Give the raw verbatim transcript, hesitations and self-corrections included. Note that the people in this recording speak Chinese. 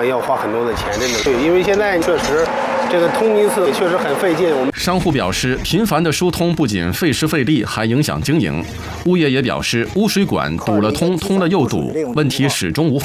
要花很多的钱，真的。对，因为现在确实这个通一次确实很费劲。我们商户表示，频繁的疏通不仅费时费力，还影响经营。物业也表示，污水管堵了通，通了又堵，问题始终无法